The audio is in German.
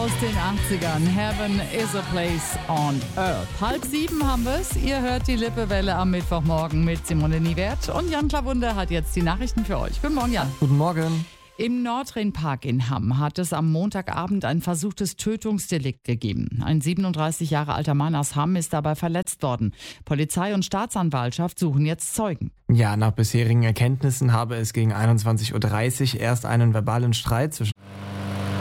aus den 80ern. Heaven is a place on earth. 6:30 haben wir es. Ihr hört die Lippewelle am Mittwochmorgen mit Simone Niewert. Und Jan Klawunde hat jetzt die Nachrichten für euch. Guten Morgen, Jan. Guten Morgen. Im Nordrhein-Park in Hamm hat es am Montagabend ein versuchtes Tötungsdelikt gegeben. Ein 37 Jahre alter Mann aus Hamm ist dabei verletzt worden. Polizei und Staatsanwaltschaft suchen jetzt Zeugen. Ja, nach bisherigen Erkenntnissen habe es gegen 21:30 Uhr erst einen verbalen Streit zwischen